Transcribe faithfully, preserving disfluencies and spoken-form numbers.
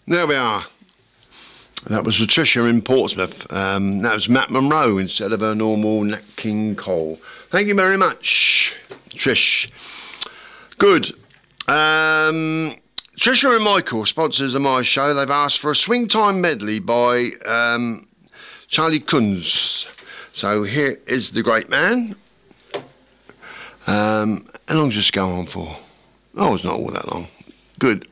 There we are. That was Patricia in Portsmouth. Um, that was Matt Monro instead of her normal Nat King Cole. Thank you very much, Trish. Good. Um, Trisha and Michael, sponsors of my show, they've asked for a Swing Time medley by um, Charlie Kunz. So here is the great man. Um, how long does this go on for? Oh, it's not all that long. Good.